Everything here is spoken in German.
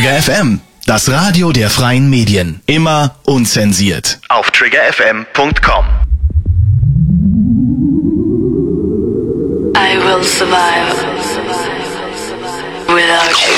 Trigger FM, das Radio der freien Medien. Immer unzensiert. Auf triggerfm.com. I will survive without you.